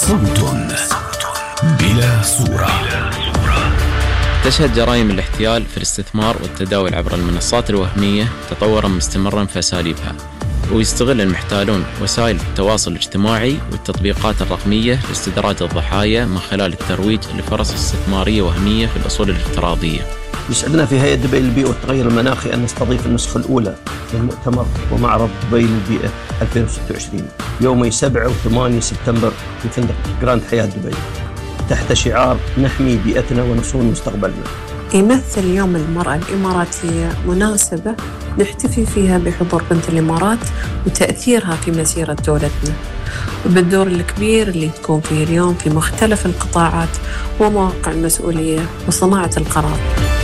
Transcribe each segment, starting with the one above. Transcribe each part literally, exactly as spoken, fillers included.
صوت بلا صورة. تشهد جرائم الاحتيال في الاستثمار والتداول عبر المنصات الوهمية تطورا مستمرا في أساليبها، ويستغل المحتالون وسائل التواصل الاجتماعي والتطبيقات الرقمية لاستدراج الضحايا من خلال الترويج لفرص استثمارية وهمية في الأصول الافتراضية. يسعدنا في هيئة دبي للبيئة والتغير المناخي أن نستضيف النسخة الأولى للمؤتمر ومعرض دبي للبيئة ألفين وستة وعشرين يومي سبعة وثمانية سبتمبر في فندق جراند حياة دبي تحت شعار نحمي بيئتنا ونصون مستقبلنا. يمثل يوم المرأة الإماراتية مناسبة نحتفي فيها بحضور بنت الإمارات وتأثيرها في مسيرة دولتنا، وبالدور الكبير اللي تكون فيه اليوم في مختلف القطاعات ومواقع المسؤولية وصناعة القرار.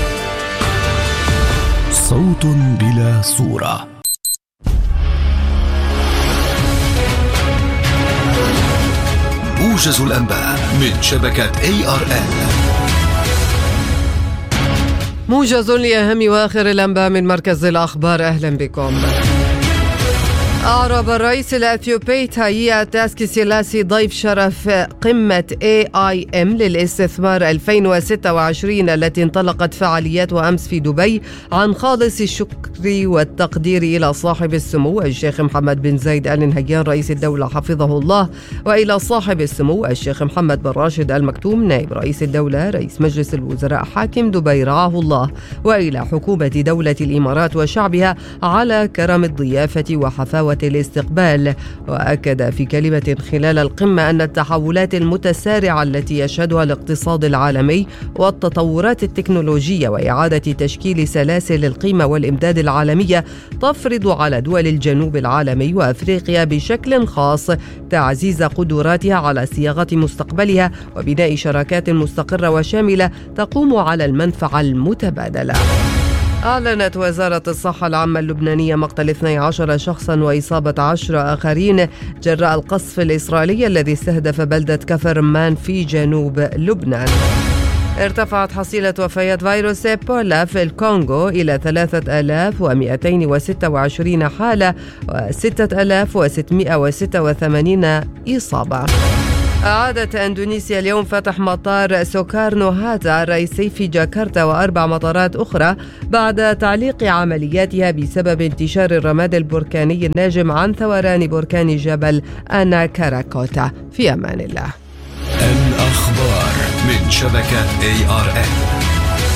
صوت بلا صورة. موجز الأنباء من شبكة إيه آر إل. موجز لأهم وآخر الأنباء من مركز الأخبار. أهلا بكم. أعرب الرئيس الأثيوبي تايي تاسكي سيلاسي ضيف شرف قمة إيه آي إم للاستثمار ألفين وستة وعشرين التي انطلقت فعالياتها أمس في دبي عن خالص الشكر والتقدير إلى صاحب السمو الشيخ محمد بن زايد آل نهيان رئيس الدولة حفظه الله، وإلى صاحب السمو الشيخ محمد بن راشد آل مكتوم نائب رئيس الدولة رئيس مجلس الوزراء حاكم دبي رعاه الله، وإلى حكومة دولة الإمارات وشعبها على كرم الضيافة وحفاوة الاستقبال. وأكد في كلمة خلال القمة أن التحولات المتسارعة التي يشهدها الاقتصاد العالمي والتطورات التكنولوجية وإعادة تشكيل سلاسل القيمة والإمداد العالمية تفرض على دول الجنوب العالمي وأفريقيا بشكل خاص تعزيز قدراتها على صياغة مستقبلها وبناء شراكات مستقرة وشاملة تقوم على المنفعة المتبادلة. أعلنت وزارة الصحة العامة اللبنانية مقتل اثني عشر شخصا وإصابة عشرة آخرين جراء القصف الإسرائيلي الذي استهدف بلدة كفر مان في جنوب لبنان. ارتفعت حصيلة وفيات فيروس إيبولا في الكونغو إلى ثلاثة آلاف ومئتين وستة وعشرين حالة وستة آلاف وستمئة وستة وثمانين إصابة. أعادت أندونيسيا اليوم فتح مطار سوكارنو هاتا الرئيسي في جاكرتا وأربع مطارات أخرى بعد تعليق عملياتها بسبب انتشار الرماد البركاني الناجم عن ثوران بركان جبل أنا كاراكوتا. في أمان الله. الأخبار من شبكة إيه آر إل.